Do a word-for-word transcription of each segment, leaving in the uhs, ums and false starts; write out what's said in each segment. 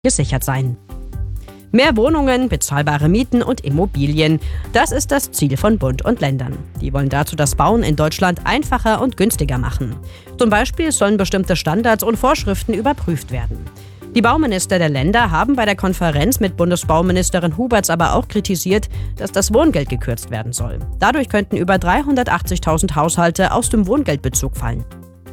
gesichert sein. Mehr Wohnungen, bezahlbare Mieten und Immobilien. Das ist das Ziel von Bund und Ländern. Die wollen dazu das Bauen in Deutschland einfacher und günstiger machen. Zum Beispiel sollen bestimmte Standards und Vorschriften überprüft werden. Die Bauminister der Länder haben bei der Konferenz mit Bundesbauministerin Huberts aber auch kritisiert, dass das Wohngeld gekürzt werden soll. Dadurch könnten über dreihundertachtzigtausend Haushalte aus dem Wohngeldbezug fallen.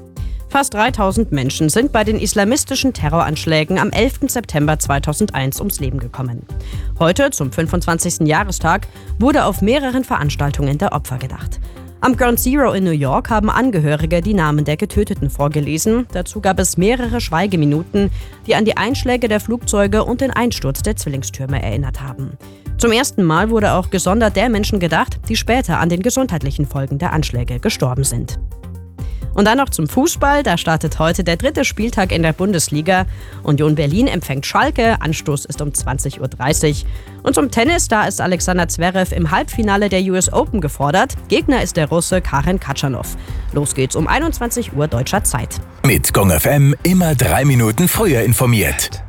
Fast dreitausend Menschen sind bei den islamistischen Terroranschlägen am elften September zweitausendeins ums Leben gekommen. Heute, zum fünfundzwanzigsten Jahrestag, wurde auf mehreren Veranstaltungen der Opfer gedacht. Am Ground Zero in New York haben Angehörige die Namen der Getöteten vorgelesen. Dazu gab es mehrere Schweigeminuten, die an die Einschläge der Flugzeuge und den Einsturz der Zwillingstürme erinnert haben. Zum ersten Mal wurde auch gesondert der Menschen gedacht, die später an den gesundheitlichen Folgen der Anschläge gestorben sind. Und dann noch zum Fußball. Da startet heute der dritte Spieltag in der Bundesliga. Union Berlin empfängt Schalke. Anstoß ist um zwanzig Uhr dreißig. Und zum Tennis, da ist Alexander Zverev im Halbfinale der U S Open gefordert. Gegner ist der Russe Karen Khachanov. Los geht's um einundzwanzig Uhr deutscher Zeit. Mit Gong F M immer drei Minuten früher informiert.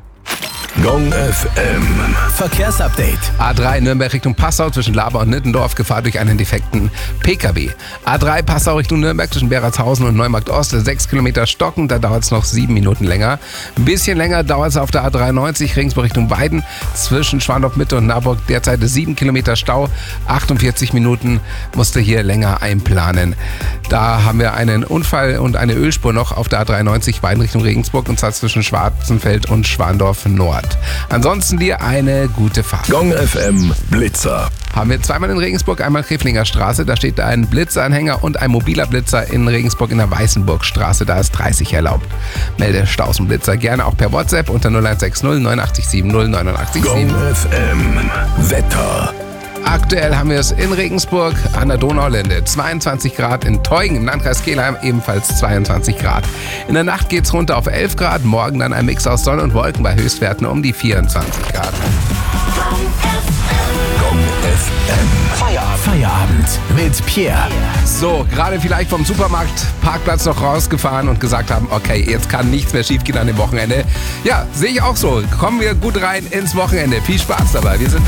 Gong F M Verkehrsupdate. A drei Nürnberg Richtung Passau zwischen Laber und Nittendorf, Gefahr durch einen defekten P K W. A drei Passau Richtung Nürnberg zwischen Beratshausen und Neumarkt Ost, sechs Kilometer stocken, da dauert es noch sieben Minuten länger. Ein bisschen länger dauert es auf der A dreiundneunzig Regensburg Richtung Weiden zwischen Schwandorf Mitte und Naburg, derzeit sieben Kilometer Stau, achtundvierzig Minuten musste hier länger einplanen. Da haben wir einen Unfall und eine Ölspur noch auf der A dreiundneunzig Weiden Richtung Regensburg, und zwar zwischen Schwarzenfeld und Schwandorf Nord. Ansonsten dir eine gute Fahrt. Gong F M Blitzer. Haben wir zweimal in Regensburg, einmal Kreflinger Straße, da steht ein Blitzeranhänger und ein mobiler Blitzer in Regensburg in der Weißenburgstraße, da ist dreißig erlaubt. Melde Staus und Blitzer gerne auch per WhatsApp unter null eins sechs null neun acht sieben null neun acht sieben. Gong F M Wetter. Aktuell haben wir es in Regensburg an der Donaulände zweiundzwanzig Grad, in Teugen im Landkreis Kelheim ebenfalls zweiundzwanzig Grad. In der Nacht geht's runter auf elf Grad, morgen dann ein Mix aus Sonne und Wolken bei Höchstwerten um die vierundzwanzig Grad. Gong F M Feierabend. Feierabend mit Pierre. So, gerade vielleicht vom Supermarktparkplatz noch rausgefahren und gesagt haben, okay, jetzt kann nichts mehr schiefgehen an dem Wochenende. Ja, sehe ich auch so. Kommen wir gut rein ins Wochenende. Viel Spaß dabei. Wir sind da.